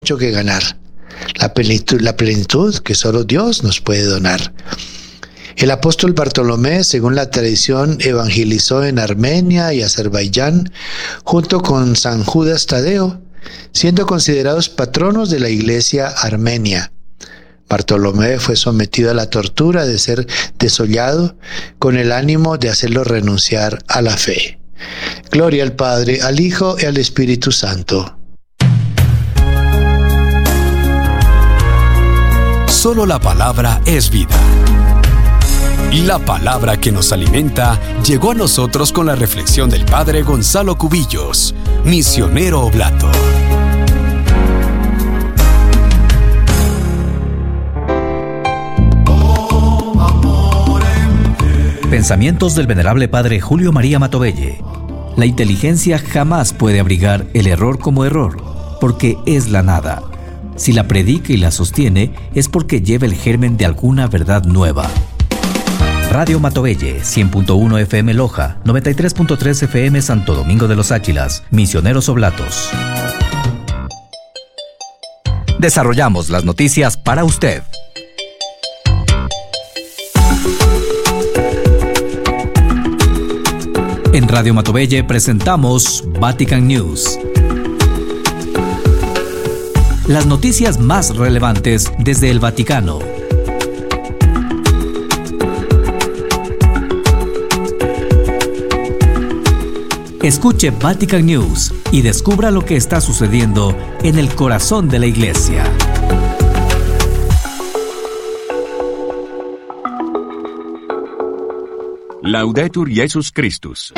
mucho que ganar, la plenitud que solo Dios nos puede donar. El apóstol Bartolomé, según la tradición, evangelizó en Armenia y Azerbaiyán junto con San Judas Tadeo, siendo considerados patronos de la iglesia armenia. Bartolomé fue sometido a la tortura de ser desollado con el ánimo de hacerlo renunciar a la fe. Gloria al Padre, al Hijo y al Espíritu Santo. Solo la palabra es vida. La palabra que nos alimenta llegó a nosotros con la reflexión del Padre Gonzalo Cubillos, misionero oblato. Pensamientos del venerable Padre Julio María Matovelle. La inteligencia jamás puede abrigar el error como error, porque es la nada. Si la predica y la sostiene, es porque lleva el germen de alguna verdad nueva. Radio Matovelle, 100.1 FM Loja, 93.3 FM Santo Domingo de los Áchilas, misioneros oblatos. Desarrollamos las noticias para usted. En Radio Matovelle presentamos Vatican News. Las noticias más relevantes desde el Vaticano. Escuche Vatican News y descubra lo que está sucediendo en el corazón de la Iglesia. Laudetur Jesus Christus.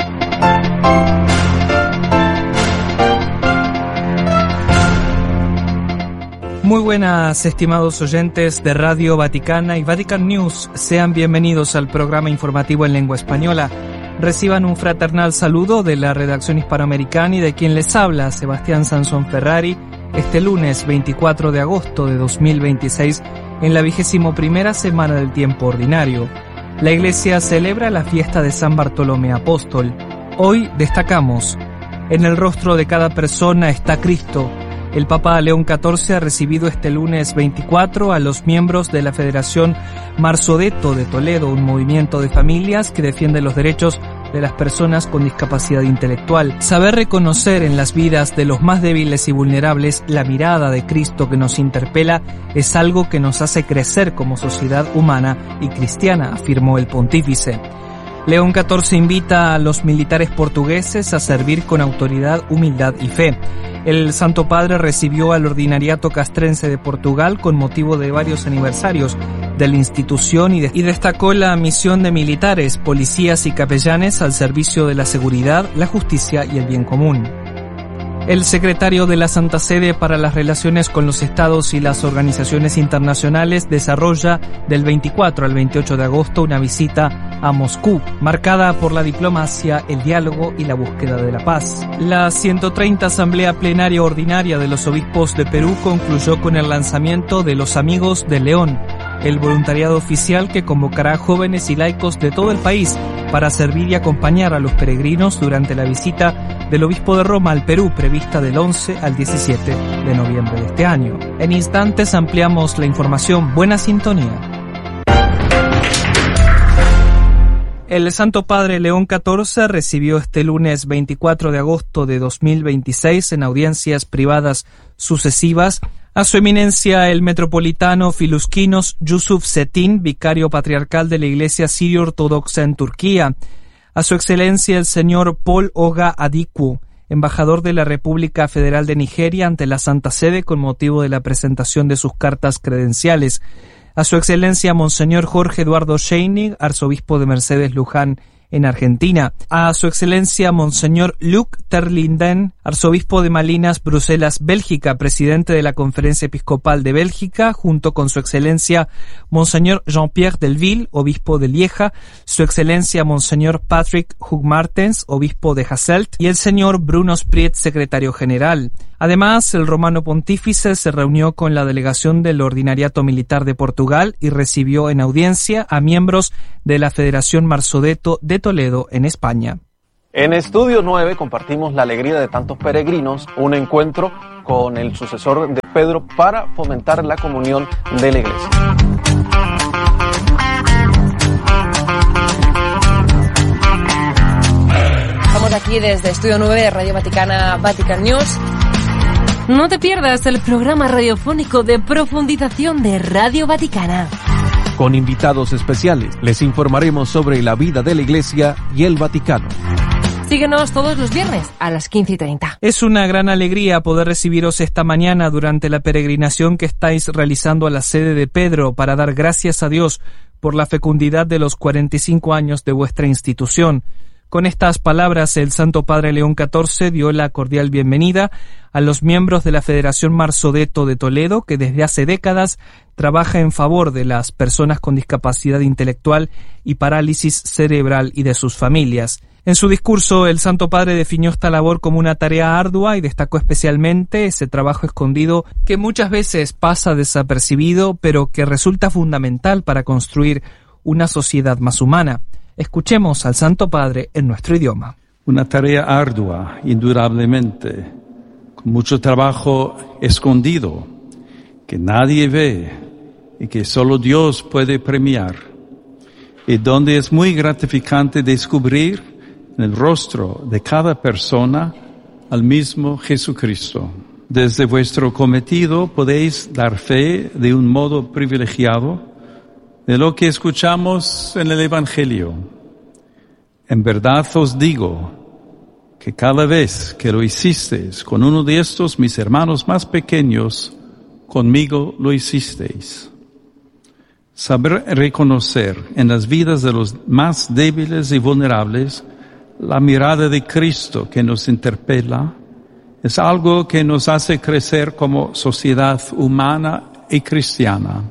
Muy buenas, estimados oyentes de Radio Vaticana y Vatican News. Sean bienvenidos al programa informativo en lengua española. Reciban un fraternal saludo de la redacción hispanoamericana y de quien les habla, Sebastián Sansón Ferrari, este lunes 24 de agosto de 2026, en la 21ª semana del tiempo ordinario. La Iglesia celebra la fiesta de San Bartolomé Apóstol. Hoy destacamos: en el rostro de cada persona está Cristo. El Papa León XIV ha recibido este lunes 24 a los miembros de la Federación Marsodetto de Toledo, un movimiento de familias que defiende los derechos de las personas con discapacidad intelectual. Saber reconocer en las vidas de los más débiles y vulnerables la mirada de Cristo que nos interpela es algo que nos hace crecer como sociedad humana y cristiana, afirmó el pontífice. León XIV invita a los militares portugueses a servir con autoridad, humildad y fe. El Santo Padre recibió al Ordinariato Castrense de Portugal con motivo de varios aniversarios de la institución y destacó la misión de militares, policías y capellanes al servicio de la seguridad, la justicia y el bien común. El secretario de la Santa Sede para las Relaciones con los Estados y las Organizaciones Internacionales desarrolla del 24 al 28 de agosto una visita a Moscú, marcada por la diplomacia, el diálogo y la búsqueda de la paz. La 130 Asamblea Plenaria Ordinaria de los Obispos de Perú concluyó con el lanzamiento de Los Amigos de León, el voluntariado oficial que convocará a jóvenes y laicos de todo el país para servir y acompañar a los peregrinos durante la visita del Obispo de Roma al Perú, prevista del 11 al 17 de noviembre de este año. En instantes ampliamos la información. Buena sintonía. El Santo Padre León XIV recibió este lunes 24 de agosto de 2026 en audiencias privadas sucesivas a su eminencia el metropolitano Filusquinos Yusuf Cetin, vicario patriarcal de la Iglesia Sirio-Ortodoxa en Turquía, a su excelencia el señor Paul Oga Adikwu, embajador de la República Federal de Nigeria ante la Santa Sede con motivo de la presentación de sus cartas credenciales, a su excelencia Monseñor Jorge Eduardo Scheinig, arzobispo de Mercedes Luján en Argentina, a su excelencia Monseñor Luc Terlinden, arzobispo de Malinas, Bruselas, Bélgica, presidente de la Conferencia Episcopal de Bélgica, junto con su excelencia Monseñor Jean-Pierre Delville, obispo de Lieja, su excelencia Monseñor Patrick Hugmartens, obispo de Hasselt, y el señor Bruno Spriet, secretario general. Además, el romano pontífice se reunió con la delegación del Ordinariato Militar de Portugal y recibió en audiencia a miembros de la Federación Marsodetto de Toledo en España. En Estudio 9 compartimos la alegría de tantos peregrinos, un encuentro con el sucesor de Pedro para fomentar la comunión de la Iglesia. Estamos aquí desde Estudio 9 de Radio Vaticana, Vatican News. No te pierdas el programa radiofónico de profundización de Radio Vaticana. Con invitados especiales les informaremos sobre la vida de la Iglesia y el Vaticano. Síguenos todos los viernes a las 15:30. Es una gran alegría poder recibiros esta mañana durante la peregrinación que estáis realizando a la sede de Pedro para dar gracias a Dios por la fecundidad de los 45 años de vuestra institución. Con estas palabras, el Santo Padre León XIV dio la cordial bienvenida a los miembros de la Federación Marsodetto de Toledo, que desde hace décadas trabaja en favor de las personas con discapacidad intelectual y parálisis cerebral y de sus familias. En su discurso, el Santo Padre definió esta labor como una tarea ardua y destacó especialmente ese trabajo escondido que muchas veces pasa desapercibido, pero que resulta fundamental para construir una sociedad más humana. Escuchemos al Santo Padre en nuestro idioma. Una tarea ardua, indudablemente, con mucho trabajo escondido, que nadie ve y que solo Dios puede premiar, y donde es muy gratificante descubrir en el rostro de cada persona al mismo Jesucristo. Desde vuestro cometido podéis dar fe de un modo privilegiado de lo que escuchamos en el Evangelio. En verdad os digo que cada vez que lo hicisteis con uno de estos mis hermanos más pequeños, conmigo lo hicisteis. Saber reconocer en las vidas de los más débiles y vulnerables la mirada de Cristo que nos interpela es algo que nos hace crecer como sociedad humana y cristiana.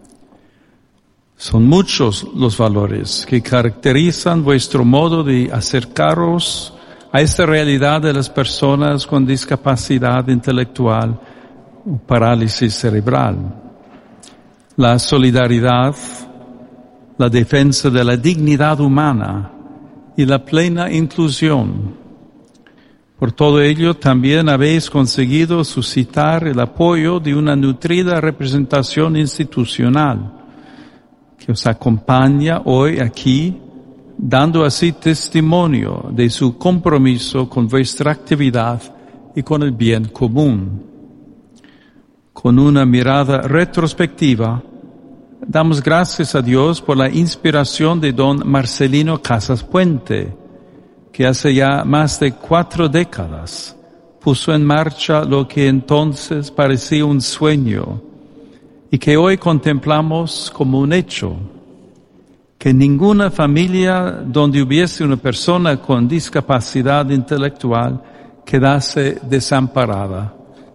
Son muchos los valores que caracterizan vuestro modo de acercaros a esta realidad de las personas con discapacidad intelectual o parálisis cerebral. La solidaridad, la defensa de la dignidad humana y la plena inclusión. Por todo ello, también habéis conseguido suscitar el apoyo de una nutrida representación institucional que os acompaña hoy aquí, dando así testimonio de su compromiso con vuestra actividad y con el bien común. Con una mirada retrospectiva, damos gracias a Dios por la inspiración de don Marcelino Casas Puente, que hace ya más de 4 décadas puso en marcha lo que entonces parecía un sueño y que hoy contemplamos como un hecho, que ninguna familia donde hubiese una persona con discapacidad intelectual quedase desamparada.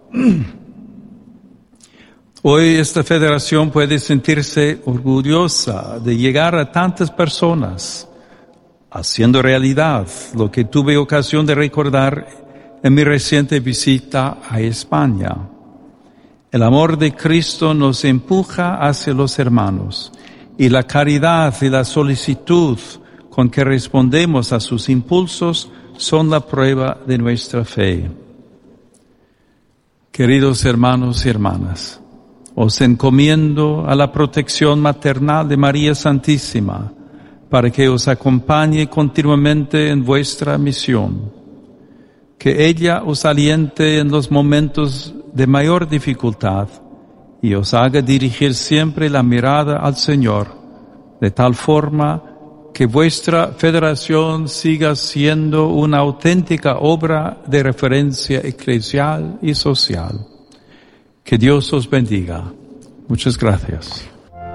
Hoy esta federación puede sentirse orgullosa de llegar a tantas personas, haciendo realidad lo que tuve ocasión de recordar en mi reciente visita a España. El amor de Cristo nos empuja hacia los hermanos y la caridad y la solicitud con que respondemos a sus impulsos son la prueba de nuestra fe. Queridos hermanos y hermanas, os encomiendo a la protección maternal de María Santísima para que os acompañe continuamente en vuestra misión. Que ella os aliente en los momentos de mayor dificultad y os haga dirigir siempre la mirada al Señor, de tal forma que vuestra federación siga siendo una auténtica obra de referencia eclesial y social. Que Dios os bendiga. Muchas gracias.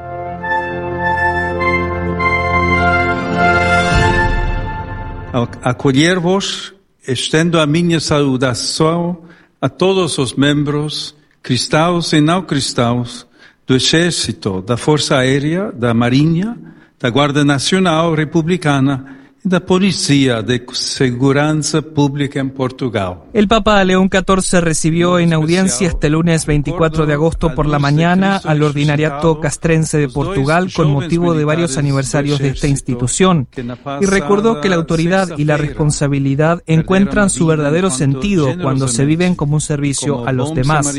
Acolher-vos, estendo a minha saudação a todos os membros, cristãos e não cristãos, do Exército, da Força Aérea, da Marinha, da Guarda Nacional Republicana da Polizia de Seguranza Pública en Portugal. El Papa León XIV recibió en audiencia este lunes 24 de agosto por la mañana al Ordinariato Castrense de Portugal con motivo de varios aniversarios de esta institución y recordó que la autoridad y la responsabilidad encuentran su verdadero sentido cuando se viven como un servicio a los demás.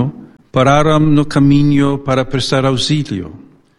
Pararam no caminho para prestar auxilio.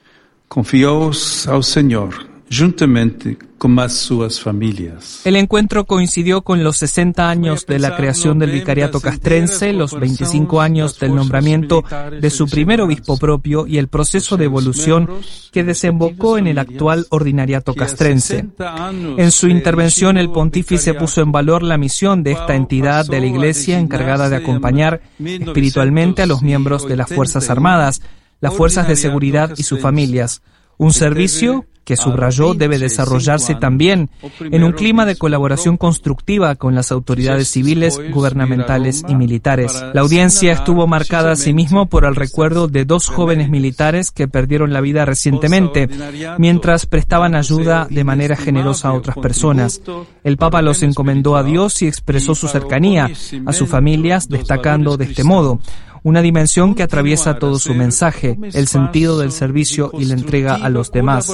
Confiaos ao Senhor, juntamente con as suas familias. El encuentro coincidió con los 60 años de la creación del Vicariato Castrense, los 25 años del nombramiento de su primer obispo propio y el proceso de evolución que desembocó en el actual Ordinariato Castrense. En su intervención, el pontífice puso en valor la misión de esta entidad de la Iglesia encargada de acompañar espiritualmente a los miembros de las Fuerzas Armadas, las fuerzas de seguridad y sus familias. Un servicio que subrayó debe desarrollarse también en un clima de colaboración constructiva con las autoridades civiles, gubernamentales y militares. La audiencia estuvo marcada asimismo por el recuerdo de 2 jóvenes militares que perdieron la vida recientemente mientras prestaban ayuda de manera generosa a otras personas. El Papa los encomendó a Dios y expresó su cercanía a sus familias, destacando de este modo una dimensión que atraviesa todo su mensaje, el sentido del servicio y la entrega a los demás.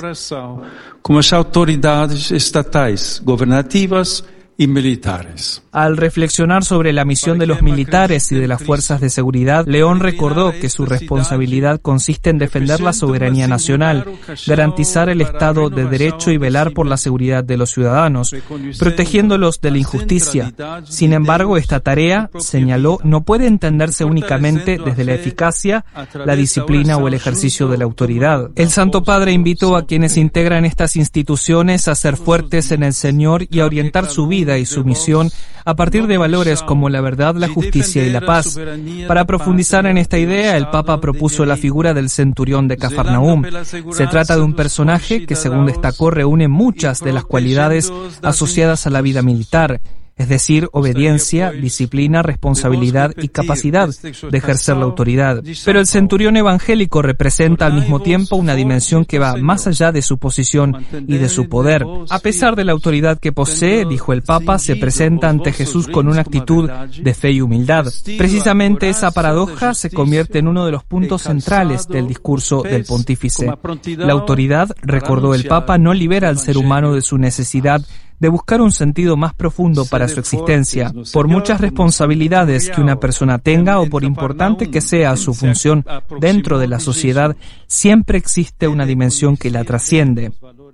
Como las autoridades estatais, gobernativas y militares. Al reflexionar sobre la misión de los militares y de las fuerzas de seguridad, León recordó que su responsabilidad consiste en defender la soberanía nacional, garantizar el Estado de Derecho y velar por la seguridad de los ciudadanos, protegiéndolos de la injusticia. Sin embargo, esta tarea, señaló, no puede entenderse únicamente desde la eficacia, la disciplina o el ejercicio de la autoridad. El Santo Padre invitó a quienes integran estas instituciones a ser fuertes en el Señor y a orientar su vida y su misión a partir de valores como la verdad, la justicia y la paz. Para profundizar en esta idea, el Papa propuso la figura del centurión de Cafarnaúm. Se trata de un personaje que, según destacó, reúne muchas de las cualidades asociadas a la vida militar, es decir, obediencia, disciplina, responsabilidad y capacidad de ejercer la autoridad. Pero el centurión evangélico representa al mismo tiempo una dimensión que va más allá de su posición y de su poder. A pesar de la autoridad que posee, dijo el Papa, se presenta ante Jesús con una actitud de fe y humildad. Precisamente esa paradoja se convierte en uno de los puntos centrales del discurso del pontífice. La autoridad, recordó el Papa, no libera al ser humano de su necesidad de buscar un sentido más profundo para su existencia. Por muchas responsabilidades que una persona tenga o por importante que sea su función dentro de la sociedad, siempre existe una dimensión que la trasciende.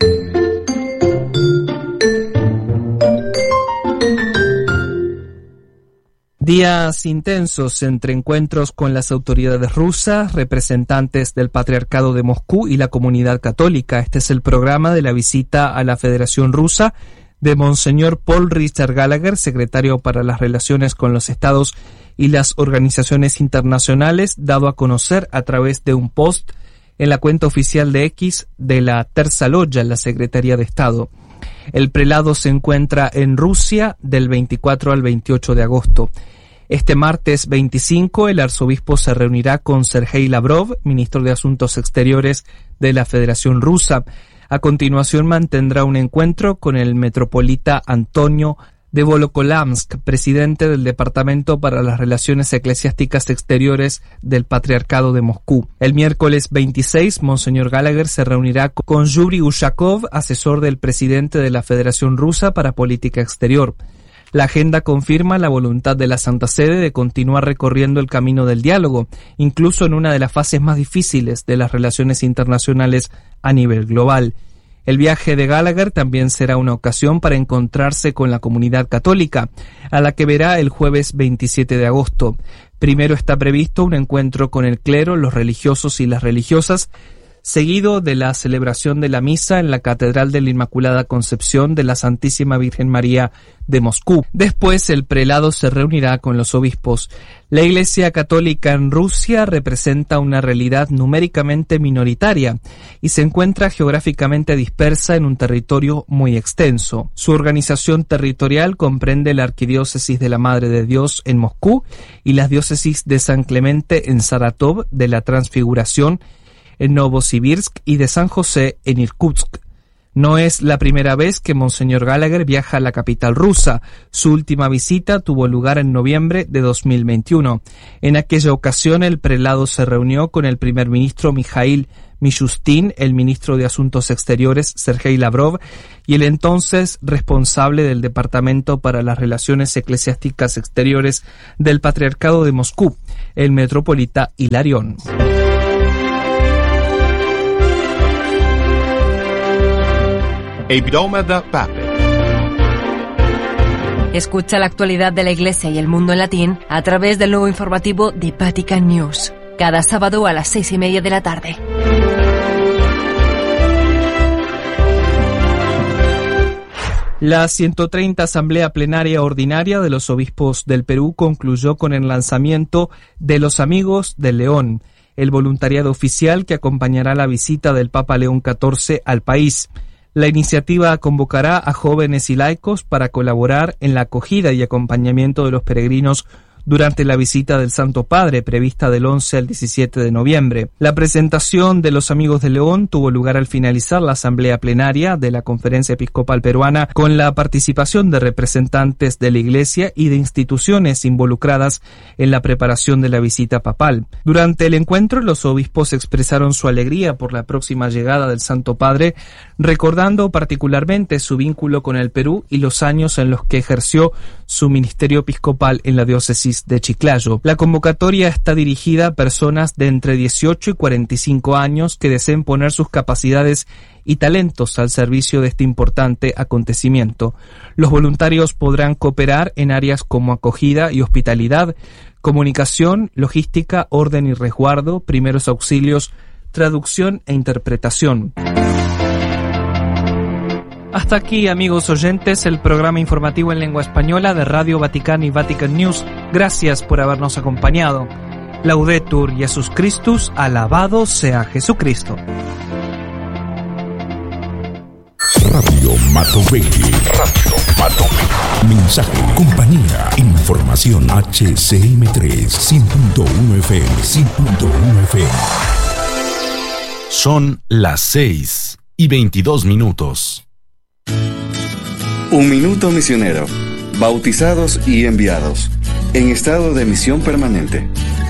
Días intensos entre encuentros con las autoridades rusas, representantes del Patriarcado de Moscú y la comunidad católica. Este es el programa de la visita a la Federación Rusa de Monseñor Paul Richard Gallagher, secretario para las relaciones con los estados y las organizaciones internacionales, dado a conocer a través de un post en la cuenta oficial de X de la Terza Loggia, la Secretaría de Estado. El prelado se encuentra en Rusia del 24 al 28 de agosto. Este martes 25, el arzobispo se reunirá con Sergei Lavrov, ministro de Asuntos Exteriores de la Federación Rusa. A continuación mantendrá un encuentro con el metropolita Antonio de Volokolamsk, presidente del Departamento para las Relaciones Eclesiásticas Exteriores del Patriarcado de Moscú. El miércoles 26, Monseñor Gallagher se reunirá con Yuri Ushakov, asesor del presidente de la Federación Rusa para Política Exterior. La agenda confirma la voluntad de la Santa Sede de continuar recorriendo el camino del diálogo, incluso en una de las fases más difíciles de las relaciones internacionales a nivel global. El viaje de Gallagher también será una ocasión para encontrarse con la comunidad católica, a la que verá el jueves 27 de agosto. Primero está previsto un encuentro con el clero, los religiosos y las religiosas, seguido de la celebración de la misa en la Catedral de la Inmaculada Concepción de la Santísima Virgen María de Moscú. Después, el prelado se reunirá con los obispos. La Iglesia Católica en Rusia representa una realidad numéricamente minoritaria y se encuentra geográficamente dispersa en un territorio muy extenso. Su organización territorial comprende la Arquidiócesis de la Madre de Dios en Moscú y las diócesis de San Clemente en Saratov, de la Transfiguración en Novosibirsk y de San José en Irkutsk. No es la primera vez que Monseñor Gallagher viaja a la capital rusa. Su última visita tuvo lugar en noviembre de 2021. En aquella ocasión, el prelado se reunió con el primer ministro Mikhail Mishustin, el ministro de Asuntos Exteriores Sergei Lavrov y el entonces responsable del Departamento para las Relaciones Eclesiásticas Exteriores del Patriarcado de Moscú, el metropolita Hilarión. Escucha la actualidad de la Iglesia y el mundo en latín a través del nuevo informativo de Vatican News, cada sábado a las 6:30 de la tarde. La 130 Asamblea Plenaria Ordinaria de los Obispos del Perú concluyó con el lanzamiento de Los Amigos del León, el voluntariado oficial que acompañará la visita del Papa León XIV al país. La iniciativa convocará a jóvenes y laicos para colaborar en la acogida y acompañamiento de los peregrinos durante la visita del Santo Padre, prevista del 11 al 17 de noviembre. La presentación de los Amigos de León tuvo lugar al finalizar la asamblea plenaria de la Conferencia Episcopal Peruana, con la participación de representantes de la Iglesia y de instituciones involucradas en la preparación de la visita papal. Durante el encuentro, los obispos expresaron su alegría por la próxima llegada del Santo Padre, recordando particularmente su vínculo con el Perú y los años en los que ejerció su ministerio episcopal en la diócesis de Chiclayo. La convocatoria está dirigida a personas de entre 18 y 45 años que deseen poner sus capacidades y talentos al servicio de este importante acontecimiento. Los voluntarios podrán cooperar en áreas como acogida y hospitalidad, comunicación, logística, orden y resguardo, primeros auxilios, traducción e interpretación. Hasta aquí, amigos oyentes, el programa informativo en lengua española de Radio Vaticana y Vatican News. Gracias por habernos acompañado. Laudetur Jesus Christus, alabado sea Jesucristo. Radio Matovelle. Mensaje, compañía, información. HCM3, 100.1 FM, 100.1 FM. Son las 6:22. Un minuto misionero. Bautizados y enviados. En estado de misión permanente.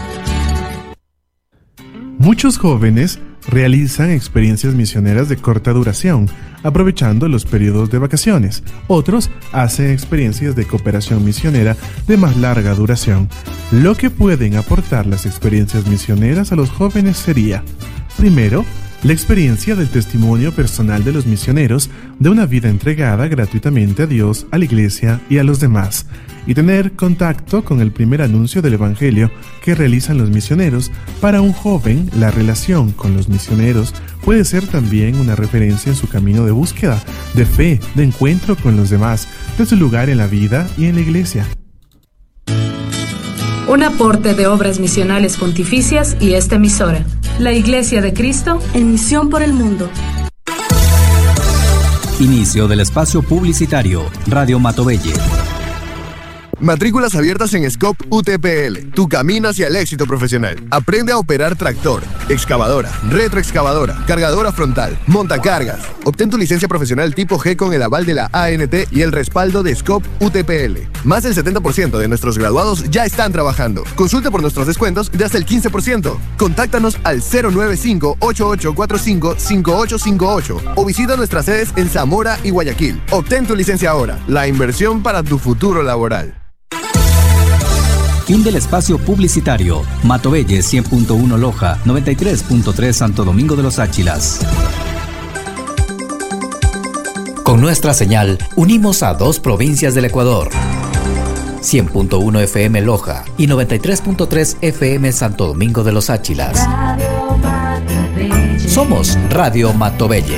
Muchos jóvenes realizan experiencias misioneras de corta duración, aprovechando los periodos de vacaciones. Otros hacen experiencias de cooperación misionera de más larga duración. Lo que pueden aportar las experiencias misioneras a los jóvenes sería, primero, la experiencia del testimonio personal de los misioneros de una vida entregada gratuitamente a Dios, a la Iglesia y a los demás, y tener contacto con el primer anuncio del Evangelio que realizan los misioneros. Para un joven, la relación con los misioneros puede ser también una referencia en su camino de búsqueda, de fe, de encuentro con los demás, de su lugar en la vida y en la Iglesia. Un aporte de obras misionales pontificias y esta emisora. La Iglesia de Cristo en misión por el mundo. Inicio del espacio publicitario. Radio Matovelle. Matrículas abiertas en Scope UTPL, tu camino hacia el éxito profesional. Aprende a operar tractor, excavadora, retroexcavadora, cargadora frontal, montacargas. Obtén tu licencia profesional tipo G con el aval de la ANT y el respaldo de Scope UTPL. Más del 70% de nuestros graduados ya están trabajando. Consulta por nuestros descuentos de hasta el 15%. Contáctanos al 095-8845-5858 o visita nuestras sedes en Zamora y Guayaquil. Obtén tu licencia ahora. La inversión para tu futuro laboral. Fin del espacio publicitario. Matovelle 100.1 Loja, 93.3 Santo Domingo de los Áchilas. Con nuestra señal, unimos a 2 provincias del Ecuador. 100.1 FM Loja y 93.3 FM Santo Domingo de los Áchilas. Somos Radio Matovelle.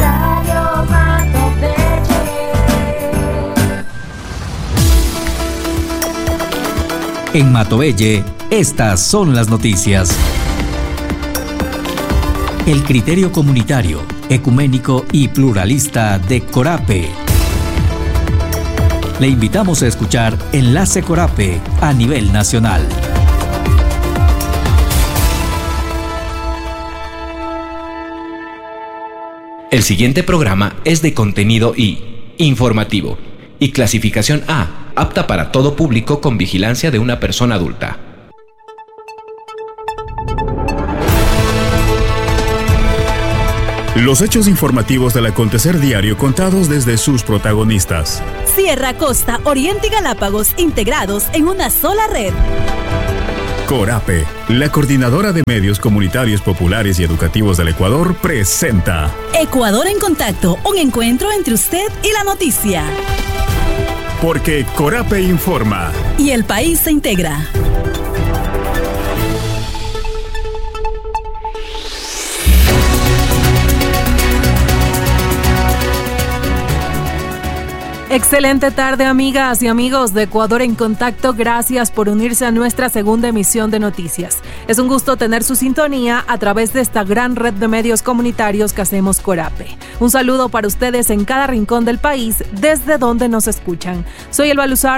En Matovelle, estas son las noticias. El criterio comunitario, ecuménico y pluralista de Corape. Le invitamos a escuchar Enlace Corape a nivel nacional. El siguiente programa es de contenido I, informativo, y clasificación A, apta para todo público con vigilancia de una persona adulta. Los hechos informativos del acontecer diario contados desde sus protagonistas. Sierra, Costa, Oriente y Galápagos integrados en una sola red. Corape, la coordinadora de medios comunitarios populares y educativos del Ecuador, presenta Ecuador en Contacto, un encuentro entre usted y la noticia. Porque Corape informa. Y el país se integra. Excelente tarde, amigas y amigos de Ecuador en Contacto. Gracias por unirse a nuestra segunda emisión de noticias. Es un gusto tener su sintonía a través de esta gran red de medios comunitarios que hacemos Corape. Un saludo para ustedes en cada rincón del país, desde donde nos escuchan. Soy Elba Luzar,